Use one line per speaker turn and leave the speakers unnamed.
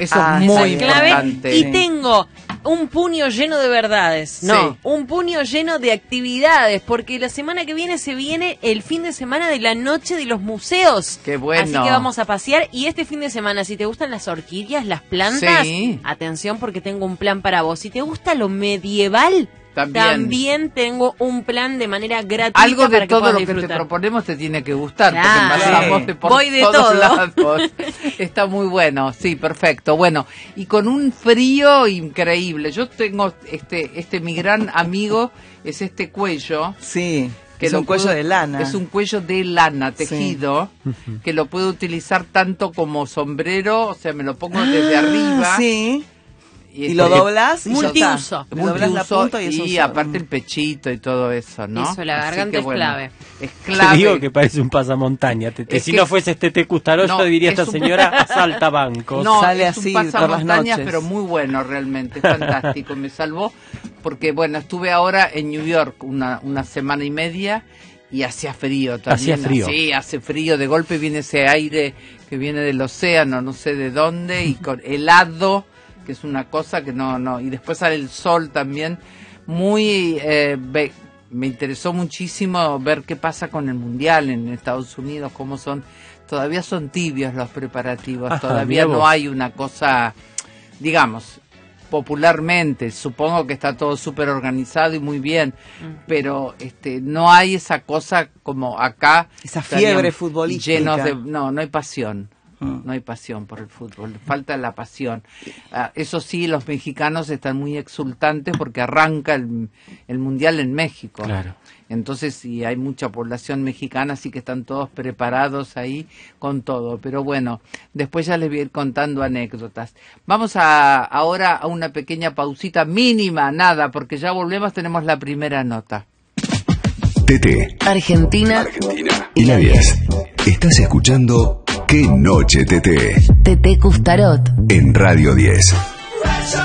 Eso es muy
clave.
importante.
Y tengo un puño lleno de verdades. No,
Sí.
un puño lleno de actividades, porque la semana que viene se viene el fin de semana de la noche de los museos.
Qué bueno.
Así que vamos a pasear. Y este fin de semana, si te gustan las orquídeas, las plantas,
Sí.
atención porque tengo un plan para vos. Si te gusta lo medieval, también tengo un plan de manera gratuita.
Algo de
para que
todo
puedas
lo que te
disfrutar.
proponemos te tiene que gustar,
Claro.
porque pasamos de por
Voy de
todos
todo.
lados. Está muy bueno, sí, perfecto. Bueno, y con un frío increíble. Yo tengo mi gran amigo, es este cuello.
Sí,
Que
es
lo
un cuello
puedo-
de lana.
Es un cuello de lana tejido, que lo puedo utilizar tanto como sombrero, o sea, me lo pongo desde arriba.
Sí, y
este,
lo doblas y ya
multiuso.
está. Le doblas la
multiuso
punta y es un
aparte el pechito y todo eso, ¿no?
Eso, la
Así
garganta
que,
es clave.
Es
Te
clave.
digo que parece un pasamontaña, Tete.
Es
Si
que-
no fuese Tete Custaró,
No,
yo diría
es
esta
un-
señora asalta bancos.
No,
Sale
es
así
un
por las
pasamontañas,
noches.
pero muy bueno realmente, fantástico. Me salvó porque, bueno, estuve ahora en New York una semana y media y hacía frío también.
Hacía frío.
Sí, hace frío. De golpe viene ese aire que viene del océano, no sé de dónde, y con helado, que es una cosa que no. Y después sale el sol también. Muy... me interesó muchísimo ver qué pasa con el Mundial en Estados Unidos, cómo son... Todavía son tibios los preparativos,
Ajá,
todavía
mirá
no
vos.
hay una cosa, digamos, popularmente, supongo que está todo súper organizado y muy bien, pero no hay esa cosa como acá.
Esa fiebre futbolística.
Llenos de... No hay pasión.
Mm.
No hay pasión por el fútbol, falta la pasión. Eso sí, los mexicanos están muy exultantes porque arranca el Mundial en México.
Claro.
Entonces, sí, hay mucha población mexicana, así que están todos preparados ahí con todo. Pero bueno, después ya les voy a ir contando anécdotas. Vamos ahora a una pequeña pausita mínima, nada, porque ya volvemos, tenemos la primera nota.
TT,
Argentina
y la 10. Estás escuchando Qué Noche TT
Tete Custarot.
en Radio 10.